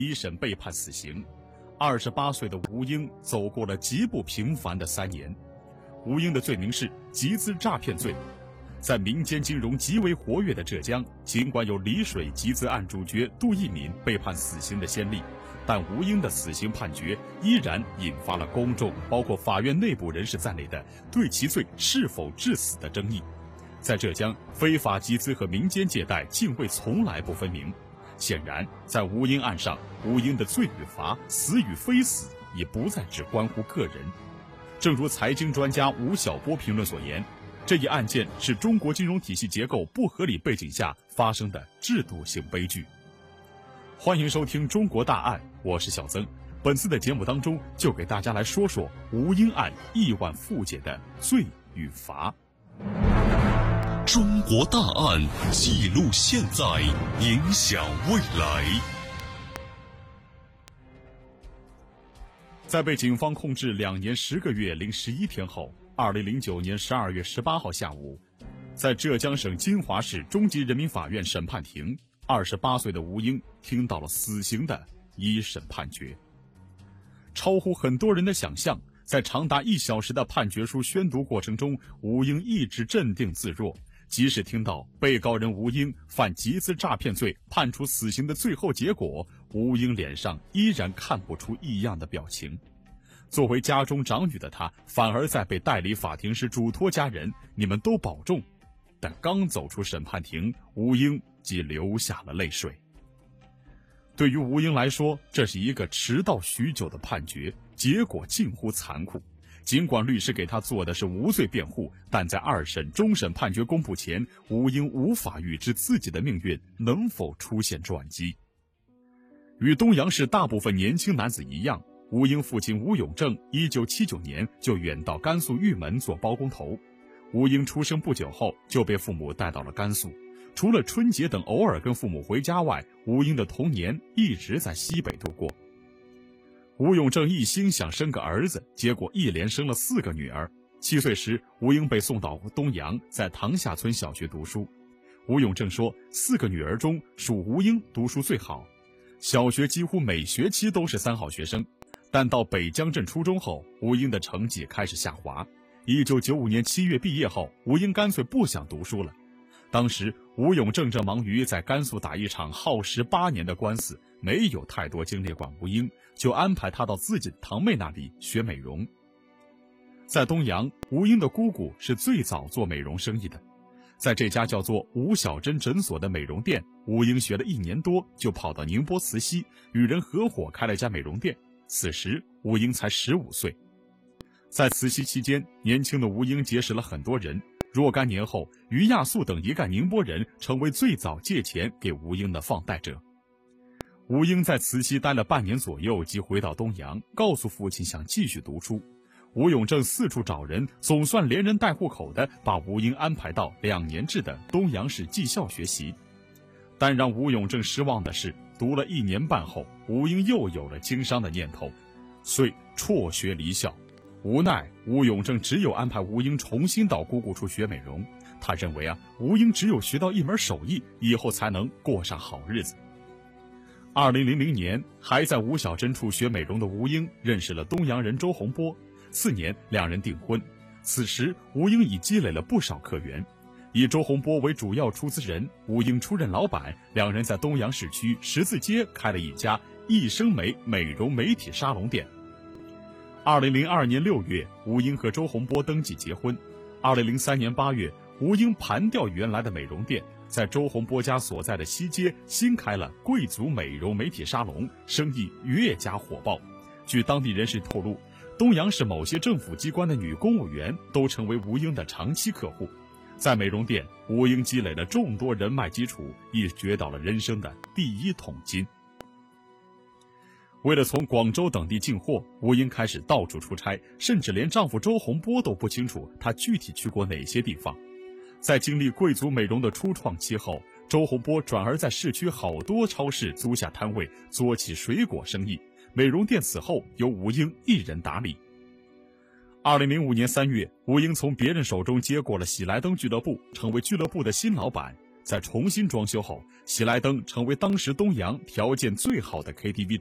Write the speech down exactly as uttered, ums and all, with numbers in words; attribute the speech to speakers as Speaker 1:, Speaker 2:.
Speaker 1: 一审被判死刑。二十八岁的吴英走过了极不平凡的三年。吴英的罪名是集资诈骗罪。在民间金融极为活跃的浙江，尽管有丽水集资案主角杜聿敏被判死刑的先例，但吴英的死刑判决依然引发了公众，包括法院内部人士在内的对其罪是否致死的争议。在浙江，非法集资和民间借贷泾渭从来不分明。显然，在吴英案上，吴英的罪与罚、死与非死，已不再只关乎个人。正如财经专家吴晓波评论所言，这一案件是中国金融体系结构不合理背景下发生的制度性悲剧。欢迎收听《中国大案》，我是小曾。本次的节目当中，就给大家来说说吴英案亿万富姐的罪与罚。
Speaker 2: 中国大案记录现在，影响未来。
Speaker 1: 在被警方控制两年十个月零十一天后，二零零九年十二月十八号下午，在浙江省金华市中级人民法院审判庭，二十八岁的吴英听到了死刑的一审判决。超乎很多人的想象，在长达一小时的判决书宣读过程中，吴英一直镇定自若。即使听到被告人吴英犯集资诈骗罪判处死刑的最后结果，吴英脸上依然看不出异样的表情。作为家中长女的她，反而在被带离法庭时嘱托家人：“你们都保重。”但刚走出审判庭，吴英即流下了泪水。对于吴英来说，这是一个迟到许久的判决，结果近乎残酷。尽管律师给他做的是无罪辩护，但在二审终审判决公布前，吴英无法预知自己的命运能否出现转机。与东阳市大部分年轻男子一样，吴英父亲吴永正一九七九年就远到甘肃玉门做包工头。吴英出生不久后就被父母带到了甘肃，除了春节等偶尔跟父母回家外，吴英的童年一直在西北度过。吴永正一心想生个儿子，结果一连生了四个女儿。七岁时，吴英被送到东阳，在塘下村小学读书。吴永正说，四个女儿中属吴英读书最好，小学几乎每学期都是三好学生。但到北江镇初中后，吴英的成绩开始下滑。一九九五年七月毕业后，吴英干脆不想读书了。当时吴永正正忙于在甘肃打一场耗时八年的官司，没有太多精力管吴英，就安排他到自己的堂妹那里学美容。在东阳，吴英的姑姑是最早做美容生意的，在这家叫做吴小珍诊所的美容店，吴英学了一年多，就跑到宁波慈溪与人合伙开了家美容店。此时吴英才十五岁。在慈溪期间，年轻的吴英结识了很多人。若干年后，于亚素等一干宁波人成为最早借钱给吴英的放贷者。吴英在慈溪待了半年左右，即回到东阳，告诉父亲想继续读书。吴永正四处找人，总算连人带户口的把吴英安排到两年制的东阳市技校学习。但让吴永正失望的是，读了一年半后，吴英又有了经商的念头，遂辍学离校。无奈吴永正只有安排吴英重新到姑姑处学美容。他认为啊，吴英只有学到一门手艺，以后才能过上好日子。二零零零年，还在吴小珍处学美容的吴英认识了东阳人周洪波，次年两人订婚。此时吴英已积累了不少客源，以周洪波为主要出资人，吴英出任老板，两人在东阳市区十字街开了一家益生美美容美体沙龙店。二零零二年六月，吴英和周洪波登记结婚。二零零三年八月，吴英盘掉原来的美容店，在周洪波家所在的西街新开了贵族美容美体沙龙，生意越加火爆。据当地人士透露，东阳市某些政府机关的女公务员都成为吴英的长期客户。在美容店，吴英积累了众多人脉基础，亦掘到了人生的第一桶金。为了从广州等地进货，吴英开始到处出差，甚至连丈夫周洪波都不清楚她具体去过哪些地方。在经历贵族美容的初创期后，周洪波转而在市区好多超市租下摊位，做起水果生意。美容店此后由吴英一人打理。二零零五年三月，吴英从别人手中接过了喜来登俱乐部，成为俱乐部的新老板。 在重新装修后，喜来登成为当时东阳条件最好的 K T V